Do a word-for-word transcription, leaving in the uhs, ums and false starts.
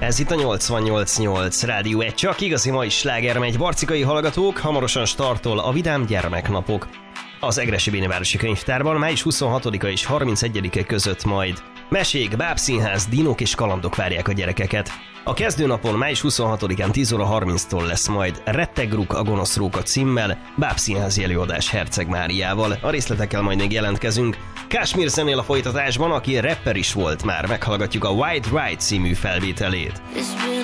Ez itt a nyolcvannyolc nyolc Rádió egy, csak igazi mai sláger megy. Barcikai hallgatók, hamarosan startol a Vidám Gyermeknapok. Az Egressy Bénavárosi Könyvtárban május huszonhatodika és harmincegyedike között majd mesék, bábszínház, dinók és kalandok várják a gyerekeket. A kezdőnapon május huszonhatodikán tíz óra harminctól lesz majd Rettegruk a gonosz róka címmel, bábszínházi előadás Herceg Máriával. A részletekkel majd még jelentkezünk. Kásmir zenél a folytatásban, aki rapper is volt már, meghallgatjuk a White Ride című felvételét.